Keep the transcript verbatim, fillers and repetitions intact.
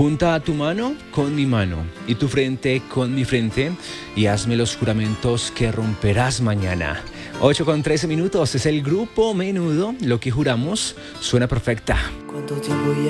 Junta tu mano con mi mano y tu frente con mi frente y hazme los juramentos que romperás mañana. ocho con trece minutos, es el grupo Menudo. Lo que juramos suena perfecta. ¿Cuánto tiempo ya